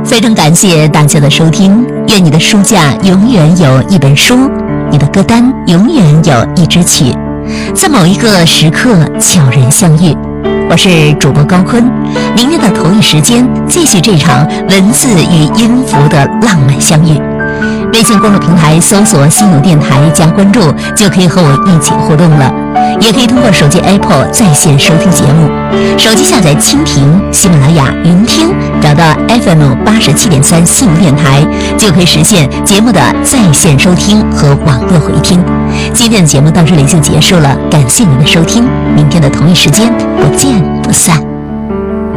非常感谢大家的收听，愿你的书架永远有一本书，你的歌单永远有一支曲，在某一个时刻悄然相遇。我是主播高坤，明天的同一时间继续这场文字与音符的浪漫相遇。微信公众平台搜索心有电台加关注，就可以和我一起互动了。也可以通过手机 Apple 在线收听节目，手机下载蜻蜓、喜马拉雅、云听，找到 FM 87.3心有电台，就可以实现节目的在线收听和网络回听。今天的节目到这里就结束了，感谢您的收听，明天的同一时间不见不散。